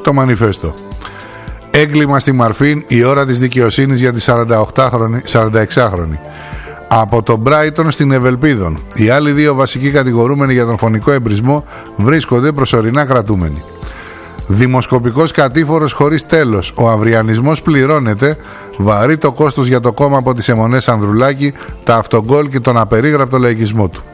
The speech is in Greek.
το μανιφέστο. Έγκλημα στη Μαρφίν, η ώρα της δικαιοσύνης για τη 46χρονη. Από τον Μπράιτον στην Ευελπίδων. Οι άλλοι δύο βασικοί κατηγορούμενοι για τον φωνικό εμπρισμό βρίσκονται προσωρινά κρατούμενοι. Δημοσκοπικός κατήφορος χωρίς τέλος. Ο αυριανισμός πληρώνεται. Βαρύ το κόστος για το κόμμα από τις αιμονές Ανδρουλάκη, τα αυτογκόλ και τον απερίγραπτο λαϊκισμό του.